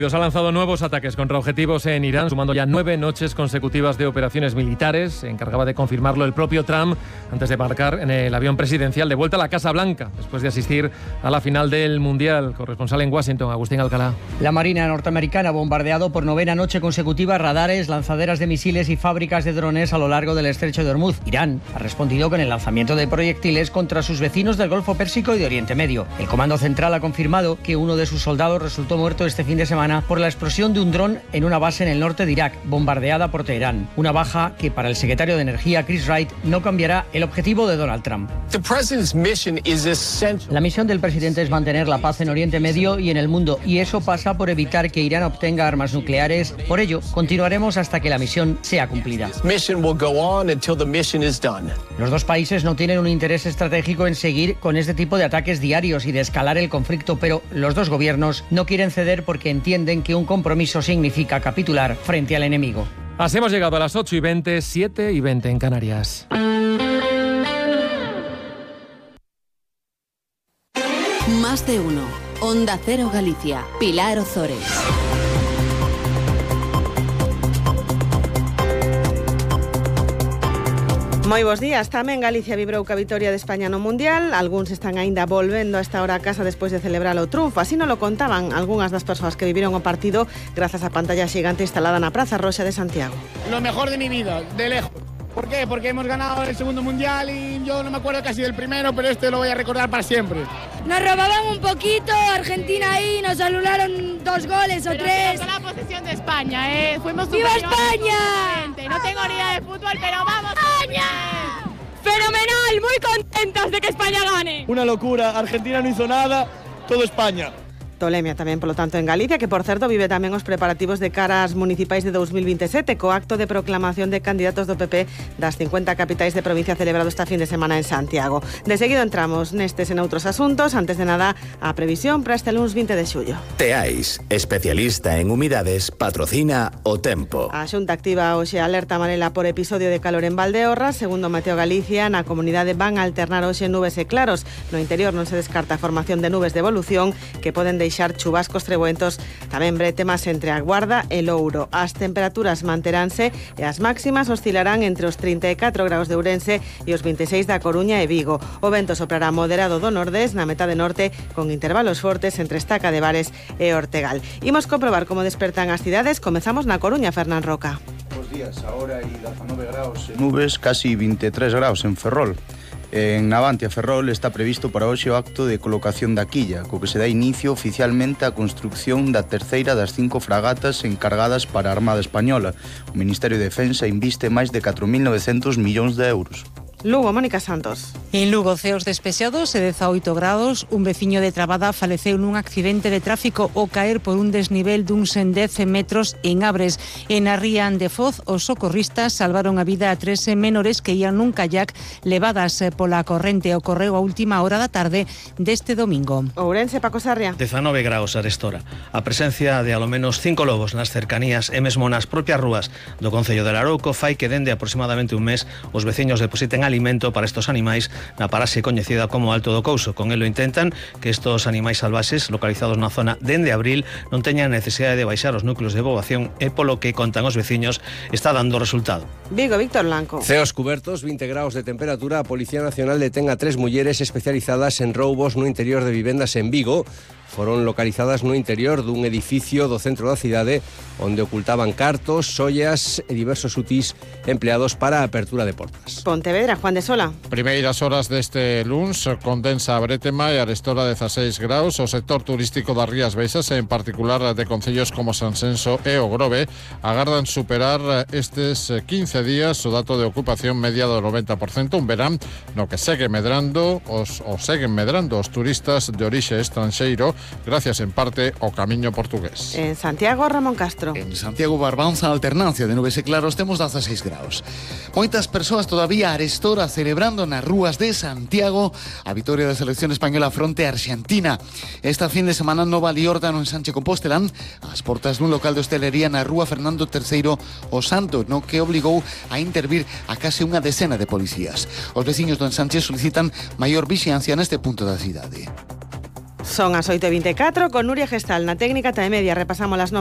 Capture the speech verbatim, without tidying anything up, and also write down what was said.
Ha lanzado nuevos ataques contra objetivos en Irán, sumando ya nueve noches consecutivas de operaciones militares. Se encargaba de confirmarlo el propio Trump antes de embarcar en el avión presidencial de vuelta a la Casa Blanca, después de asistir a la final del Mundial. Corresponsal en Washington, Agustín Alcalá. La Marina norteamericana ha bombardeado por novena noche consecutiva radares, lanzaderas de misiles y fábricas de drones a lo largo del estrecho de Hormuz. Irán ha respondido con el lanzamiento de proyectiles contra sus vecinos del Golfo Pérsico y de Oriente Medio. El Comando Central ha confirmado que uno de sus soldados resultó muerto este fin de semana por la explosión de un dron en una base en el norte de Irak, bombardeada por Teherán. Una baja que para el secretario de Energía, Chris Wright, no cambiará el objetivo de Donald Trump. La misión del presidente es mantener la paz en Oriente Medio y en el mundo, y eso pasa por evitar que Irán obtenga armas nucleares. Por ello, continuaremos hasta que la misión sea cumplida. Los dos países no tienen un interés estratégico en seguir con este tipo de ataques diarios y de escalar el conflicto, pero los dos gobiernos no quieren ceder porque entienden que un compromiso significa capitular frente al enemigo. Así hemos llegado a las ocho y veinte, siete y veinte en Canarias. Más de uno. Onda Cero Galicia. Pilar Ozores. Moi bons días. Tamén Galicia vibrou ca vitoria de España no Mundial. Algúns están aínda volvendo a esta hora a casa despois de celebrar o triunfo. Así non lo contaban algunhas das persoas que viviron o partido grazas á pantalla xigante instalada na Praza Roxa de Santiago. Lo mejor de mi vida, de lejos. ¿Por qué? Porque hemos ganado el segundo mundial y yo no me acuerdo casi del primero, pero este lo voy a recordar para siempre. Nos robaban un poquito, Argentina ahí, nos anularon dos goles o pero tres. Pero la posesión de España, ¿eh? Fuimos ¡Viva España! No tengo ni idea de fútbol, pero vamos. ¡España! ¡Fenomenal! Muy contentas de que España gane. Una locura, Argentina no hizo nada, todo España. Tolemia tamén, polo tanto, en Galicia, que, por certo, vive tamén os preparativos de caras municipais de dos mil veintisiete, co acto de proclamación de candidatos do P P das cincuenta capitais de provincia celebrado esta fin de semana en Santiago. De seguido entramos nestes en outros asuntos. Antes de nada, a previsión para este luns veinte de xullo. Teais, especialista en humidades, patrocina o tempo. A Xunta activa hoxe alerta amarela por episodio de calor en Valdeorras. Segundo Meteo Galicia, na comunidade van a alternar hoxe nubes e claros. No interior non se descarta a formación de nubes de evolución que poden deixar chubascos trebuentos, tamén bretemas entre a Guarda e Louro. As temperaturas manteránse e as máximas oscilarán entre os trinta e catro graus de Ourense e os vinte e seis da Coruña e Vigo. O vento soprará moderado do nordés na metade norte con intervalos fortes entre Estaca de Bares e Ortegal. Imos comprobar como despertan as cidades. Comezamos na Coruña, Fernán Roca. Bos días, ahora hai dezanove graus en nubes, casi vinte e tres graus en Ferrol. En Navantia, Ferrol, está previsto para hoxe o acto de colocación da quilla, co que se dá inicio oficialmente á construcción da terceira das cinco fragatas encargadas para a Armada Española. O Ministerio de Defensa inviste máis de catro mil novecentos millóns de euros. Lugo, Mónica Santos. En Lugo, ceos despexados e dezaoito graus, un veciño de Trabada faleceu nun accidente de tráfico ao caer por un desnivel duns dez metros en Abres. En a ría de Foz, os socorristas salvaron a vida a tres menores que ían nun kayak levadas pola corrente. Ocorreu a última hora da tarde deste domingo. Ourense, Paco Sarria. dezanove graus arestora. A presencia de alo menos cinco lobos nas cercanías e mesmo nas propias rúas do concello de Larouco fai que dende aproximadamente un mes os veciños depositen alimento para estos animais na parase coñecida como Alto do Couso. Con elo intentan que estos animais salvaxes localizados na zona dende abril non teñan necesidade de baixar os núcleos de poboación e polo que contan os veciños está dando resultado. Vigo, Víctor Blanco. Ceos cubertos, vinte graus de temperatura. A Policía Nacional detén a tres mulleres especializadas en roubos no interior de vivendas en Vigo. Foron localizadas no interior dun edificio do centro da cidade onde ocultaban cartos, sollas e diversos útiles empleados para a apertura de portas. Pontevedra, Juan de Sola. Primeiras horas deste luns condensa a Bretema e arestora dezaseis graus. O sector turístico das Rías Baixas, en particular de concellos como Sansenso e o Grove, agardan superar estes quince días o dato de ocupación media do noventa por cento, un verán no que segue medrando os, o seguen medrando os turistas de orixe estranxeiro, gracias en parte ao camiño portugués. En Santiago, Ramón Castro. En Santiago Barbanza, alternancia de nubes e claros, temos dezaseis graus. Moitas persoas todavía arestora celebrando nas rúas de Santiago a vitoria da selección española fronte a Argentina. Esta fin de semana no Valiórdano en Sánchez Compostelán, ás portas dun local de hostelería na rúa Fernando terceiro o Santo, no que obligou a intervir a case unha decena de policías. Os veciños do Sánchez solicitan maior vixiancia neste punto da cidade. Son as oito e vinte e catro con Nuria Gestal na técnica ta e media. Repasamos las